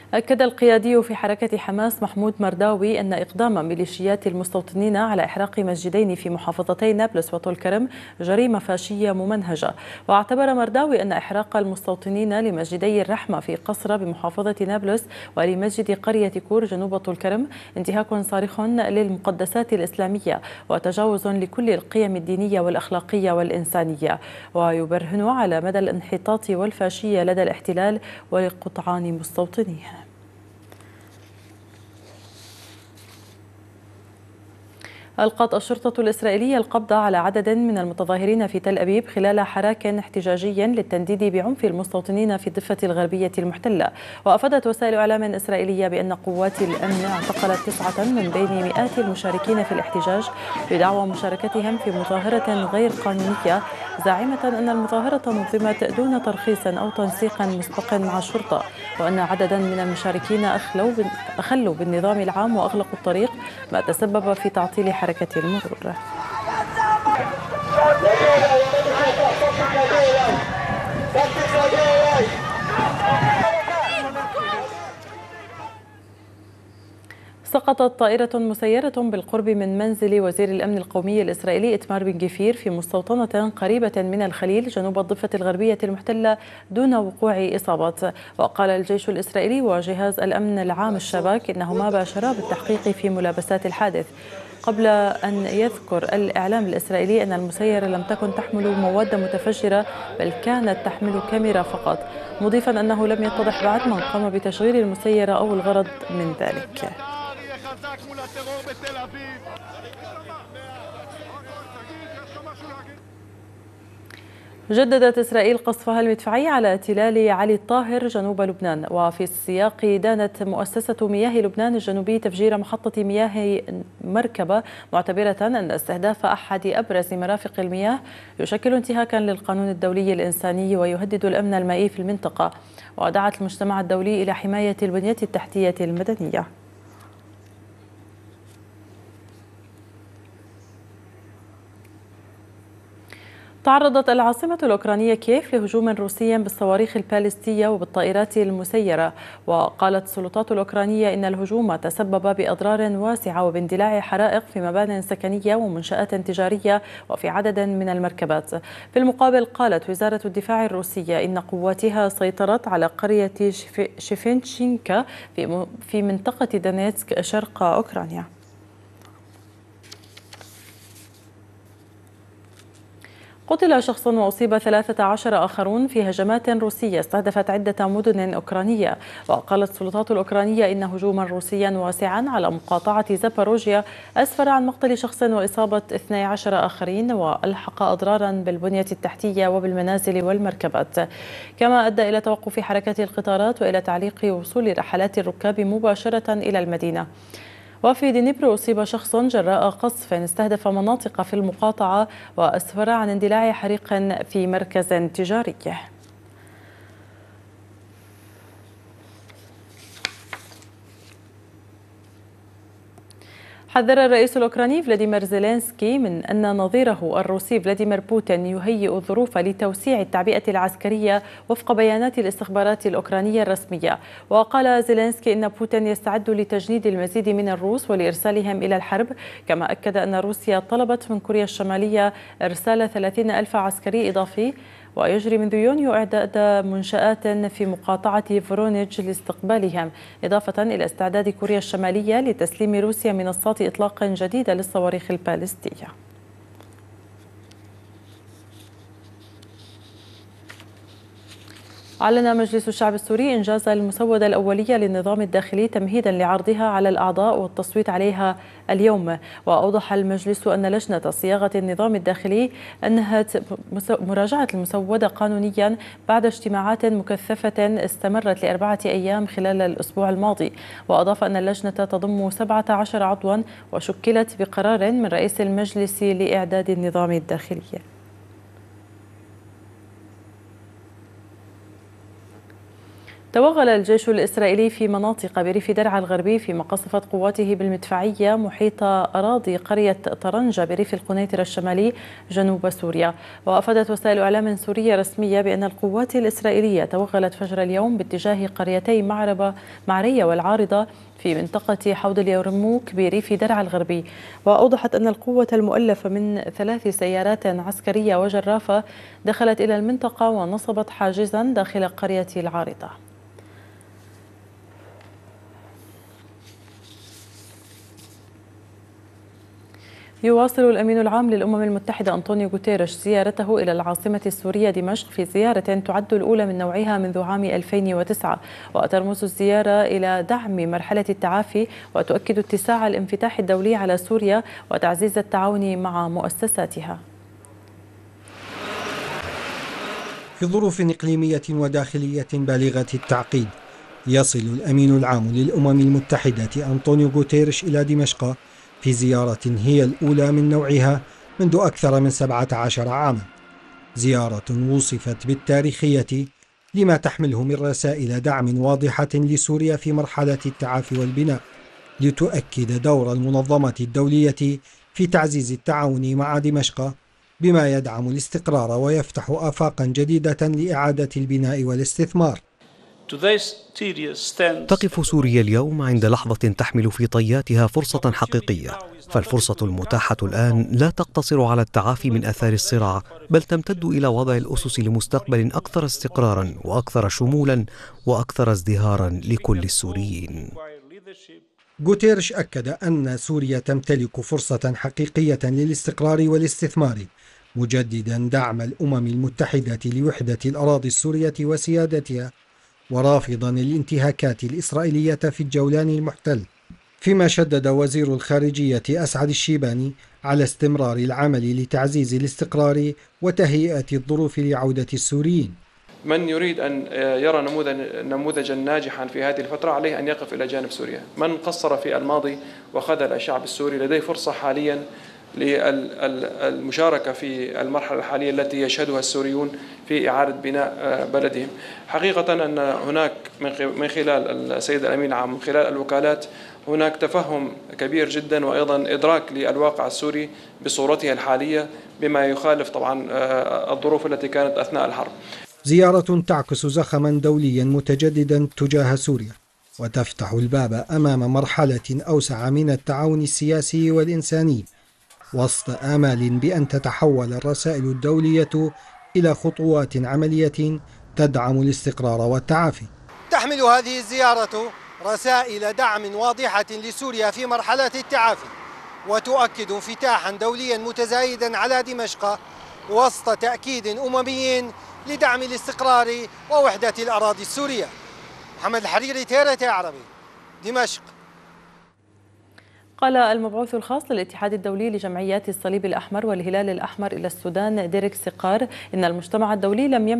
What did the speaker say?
أكد القيادي في حركة حماس محمود مرداوي أن إقدام ميليشيات المستوطنين على إحراق مسجدين في محافظتي نابلس وطول كرم جريمة فاشية ممنهجة. واعتبر مرداوي أن إحراق المستوطنين لمسجدي الرحمة في قصرة بمحافظة نابلس ولمسجد قرية كور جنوب طول كرم انتهاك صارخ للمقدسات الإسلامية وتجاوز لكل القيم الدينية والأخلاقية والإنسانية، ويبرهن على مدى الانحطاط والفاشية لدى الاحتلال ولقطعان مستوطنيه. ألقت الشرطة الإسرائيلية القبض على عدد من المتظاهرين في تل أبيب خلال حراك احتجاجي للتنديد بعنف المستوطنين في الضفة الغربية المحتلة. وأفادت وسائل إعلام إسرائيلية بأن قوات الأمن اعتقلت 9 من بين مئات المشاركين في الاحتجاج بدعوى مشاركتهم في مظاهرة غير قانونية، زاعمة أن المظاهرة نظمت دون ترخيص أو تنسيق مسبق مع الشرطة، وأن عددا من المشاركين أخلوا بالنظام العام وأغلقوا الطريق، ما تسبب في تعطيل حركة المرور. سقطت طائرة مسيرة بالقرب من منزل وزير الأمن القومي الإسرائيلي إتمار بن جفير في مستوطنة قريبة من الخليل جنوب الضفة الغربية المحتلة دون وقوع إصابات. وقال الجيش الإسرائيلي وجهاز الأمن العام الشباك إنهما باشرا بالتحقيق في ملابسات الحادث، قبل أن يذكر الإعلام الإسرائيلي أن المسيرة لم تكن تحمل مواد متفجرة بل كانت تحمل كاميرا فقط، مضيفا أنه لم يتضح بعد من قام بتشغيل المسيرة أو الغرض من ذلك. جددت إسرائيل قصفها المدفعي على تلال علي الطاهر جنوب لبنان. وفي السياق دانت مؤسسة مياه لبنان الجنوبي تفجير محطة مياه مركبة، معتبرة أن استهداف أحد أبرز مرافق المياه يشكل انتهاكا للقانون الدولي الإنساني ويهدد الأمن المائي في المنطقة. ودعت المجتمع الدولي إلى حماية البنية التحتية المدنية. تعرضت العاصمة الأوكرانية كييف لهجوم روسي بالصواريخ البالستية وبالطائرات المسيرة. وقالت السلطات الأوكرانية إن الهجوم تسبب بأضرار واسعة وباندلاع حرائق في مبانٍ سكنية ومنشآت تجارية وفي عدد من المركبات. في المقابل قالت وزارة الدفاع الروسية إن قواتها سيطرت على قرية شيفينشينكا في منطقة دونيتسك شرق أوكرانيا. قتل شخص وأصيب 13 آخرون في هجمات روسية استهدفت عدة مدن أوكرانية. وقالت السلطات الأوكرانية إن هجوما روسيا واسعا على مقاطعة زاباروجيا أسفر عن مقتل شخص وإصابة 12 آخرين، وألحق أضرارا بالبنية التحتية وبالمنازل والمركبات، كما أدى إلى توقف حركة القطارات وإلى تعليق وصول رحلات الركاب مباشرة إلى المدينة. وفي دنيبرو أصيب شخص جراء قصف استهدف مناطق في المقاطعة وأسفر عن اندلاع حريق في مركز تجاري. حذر الرئيس الأوكراني فلاديمير زيلينسكي من أن نظيره الروسي فلاديمير بوتين يهيئ الظروف لتوسيع التعبئة العسكرية وفق بيانات الاستخبارات الأوكرانية الرسمية. وقال زيلينسكي إن بوتين يستعد لتجنيد المزيد من الروس ولإرسالهم إلى الحرب، كما أكد أن روسيا طلبت من كوريا الشمالية إرسال 30,000 عسكري إضافي. ويجري منذ يونيو إعداد منشآت في مقاطعة فورونيج لاستقبالهم، إضافة إلى استعداد كوريا الشمالية لتسليم روسيا منصات إطلاق جديدة للصواريخ البالستية. أعلن مجلس الشعب السوري إنجاز المسودة الأولية للنظام الداخلي تمهيدا لعرضها على الأعضاء والتصويت عليها اليوم. وأوضح المجلس أن لجنة صياغة النظام الداخلي أنهت مراجعة المسودة قانونيا بعد اجتماعات مكثفة استمرت ل4 أيام خلال الأسبوع الماضي. وأضاف أن اللجنة تضم 17 عضوا وشكلت بقرار من رئيس المجلس لإعداد النظام الداخلي. توغل الجيش الإسرائيلي في مناطق بريف درعا الغربي فيما قصفت قواته بالمدفعية محيط أراضي قرية طرنجة بريف القنيطرة الشمالي جنوب سوريا. وأفادت وسائل إعلام سورية رسمية بأن القوات الإسرائيلية توغلت فجر اليوم باتجاه قريتي معرية والعارضة في منطقة حوض اليرموك بريف درعا الغربي. وأوضحت أن القوة المؤلفة من 3 سيارات عسكرية وجرافة دخلت إلى المنطقة ونصبت حاجزا داخل قرية العارضة. يواصل الأمين العام للأمم المتحدة أنطونيو غوتيريش زيارته إلى العاصمة السورية دمشق في زيارة تعد الأولى من نوعها منذ عام 2009. وترمز الزيارة إلى دعم مرحلة التعافي وتؤكد اتساع الانفتاح الدولي على سوريا وتعزيز التعاون مع مؤسساتها. في ظروف إقليمية وداخلية بالغة التعقيد، يصل الأمين العام للأمم المتحدة أنطونيو غوتيريش إلى دمشق في زيارة هي الأولى من نوعها منذ أكثر من 17 عاما. زيارة وصفت بالتاريخية لما تحمله من رسائل دعم واضحة لسوريا في مرحلة التعافي والبناء، لتؤكد دور المنظمة الدولية في تعزيز التعاون مع دمشق بما يدعم الاستقرار ويفتح آفاقا جديدة لإعادة البناء والاستثمار. تقف سوريا اليوم عند لحظة تحمل في طياتها فرصة حقيقية، فالفرصة المتاحة الآن لا تقتصر على التعافي من آثار الصراع، بل تمتد إلى وضع الأسس لمستقبل أكثر استقرارا وأكثر شمولا وأكثر ازدهارا لكل السوريين. غوتيريش أكد أن سوريا تمتلك فرصة حقيقية للاستقرار والاستثمار، مجددا دعم الأمم المتحدة لوحدة الأراضي السورية وسيادتها، ورافضا الانتهاكات الإسرائيلية في الجولان المحتل. فيما شدد وزير الخارجية أسعد الشيباني على استمرار العمل لتعزيز الاستقرار وتهيئة الظروف لعودة السوريين. من يريد أن يرى نموذجا ناجحا في هذه الفترة عليه أن يقف إلى جانب سوريا. من قصر في الماضي وخذل الشعب السوري لديه فرصة حاليا للمشاركة في المرحلة الحالية التي يشهدها السوريون في إعادة بناء بلدهم. حقيقة أن هناك من خلال السيد الأمين العام من خلال الوكالات هناك تفهم كبير جدا وأيضا إدراك للواقع السوري بصورتها الحالية بما يخالف طبعا الظروف التي كانت أثناء الحرب. زيارة تعكس زخما دوليا متجددا تجاه سوريا، وتفتح الباب أمام مرحلة أوسع من التعاون السياسي والإنساني، وسط آمال بأن تتحول الرسائل الدولية إلى خطوات عملية تدعم الاستقرار والتعافي. تحمل هذه الزيارة رسائل دعم واضحة لسوريا في مرحلة التعافي، وتؤكد انفتاحا دوليا متزايدا على دمشق وسط تأكيد أممي لدعم الاستقرار ووحدة الأراضي السورية. محمد الحريري، TRT عربي، دمشق. قال المبعوث الخاص للاتحاد الدولي لجمعيات الصليب الأحمر والهلال الأحمر إلى السودان ديريك سيقار إن المجتمع الدولي لم يمنع